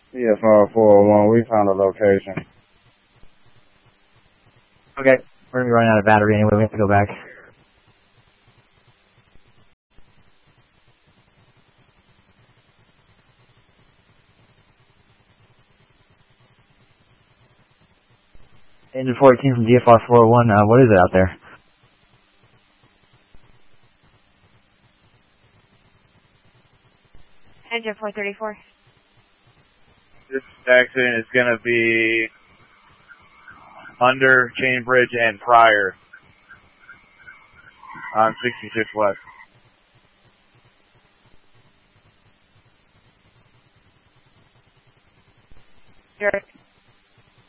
DFR 401, we found a location. Okay, we're gonna be running out of battery anyway, we have to go back. Engine 14 from DFR 401, what is it out there? Engine 434. This accident is going to be under Chain Bridge and Pryor on 66 West. You're